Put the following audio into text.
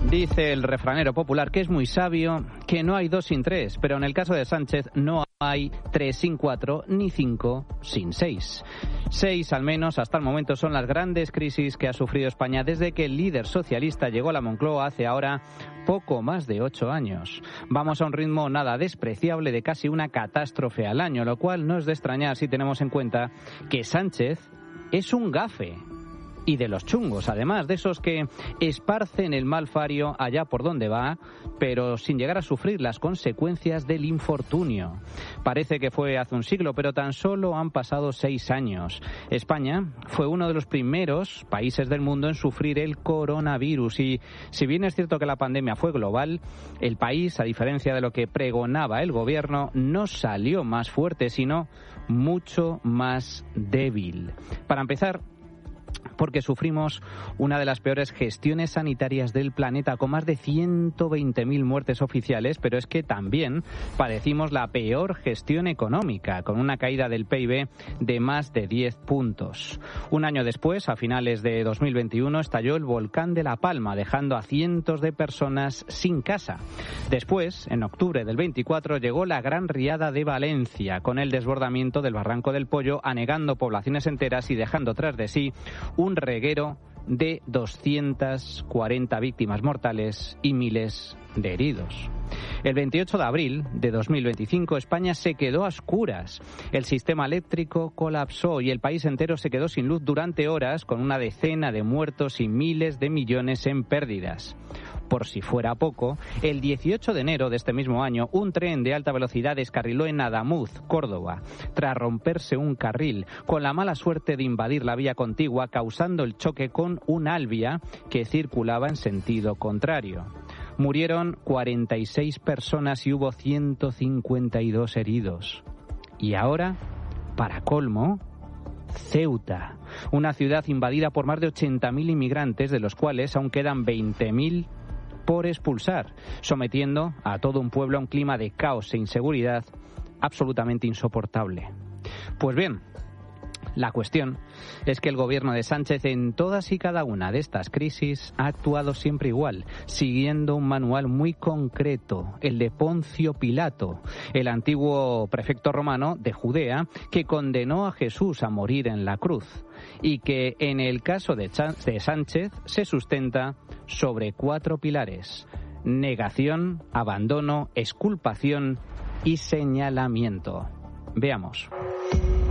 Dice el refranero popular que es muy sabio, que no hay 2 sin 3, pero en el caso de Sánchez no hay 3 sin 4 ni 5 sin 6. 6 al menos hasta el momento son las grandes crisis que ha sufrido España desde que el líder socialista llegó a la Moncloa hace ahora poco más de 8 años. Vamos a un ritmo nada despreciable de casi una catástrofe al año, lo cual no es de extrañar si tenemos en cuenta que Sánchez es un gafe. Y de los chungos, además, de esos que esparcen el mal fario allá por donde va, pero sin llegar a sufrir las consecuencias del infortunio. Parece que fue hace un siglo, pero tan solo han pasado 6 años. España fue uno de los primeros países del mundo en sufrir el coronavirus y, si bien es cierto que la pandemia fue global, el país, a diferencia de lo que pregonaba el gobierno, no salió más fuerte, sino mucho más débil. Para empezar, porque sufrimos una de las peores gestiones sanitarias del planeta, con más de 120.000 muertes oficiales, pero es que también padecimos la peor gestión económica, con una caída del PIB de más de 10 puntos. Un año después, a finales de 2021, estalló el volcán de La Palma, dejando a cientos de personas sin casa. Después, en octubre del 24, llegó la gran riada de Valencia, con el desbordamiento del Barranco del Pollo, anegando poblaciones enteras y dejando tras de sí un reguero de 240 víctimas mortales y miles de heridos. El 28 de abril de 2025 España se quedó a oscuras. El sistema eléctrico colapsó y el país entero se quedó sin luz durante horas, con una decena de muertos y miles de millones en pérdidas. Por si fuera poco, el 18 de enero de este mismo año, un tren de alta velocidad descarriló en Adamuz, Córdoba, tras romperse un carril, con la mala suerte de invadir la vía contigua, causando el choque con un Alvia que circulaba en sentido contrario. Murieron 46 personas y hubo 152 heridos. Y ahora, para colmo, Ceuta, una ciudad invadida por más de 80.000 inmigrantes, de los cuales aún quedan 20.000 por expulsar, sometiendo a todo un pueblo a un clima de caos e inseguridad absolutamente insoportable. Pues bien, la cuestión es que el gobierno de Sánchez en todas y cada una de estas crisis ha actuado siempre igual, siguiendo un manual muy concreto, el de Poncio Pilato, el antiguo prefecto romano de Judea, que condenó a Jesús a morir en la cruz y que en el caso de Sánchez se sustenta sobre 4 pilares: negación, abandono, exculpación y señalamiento. Veamos.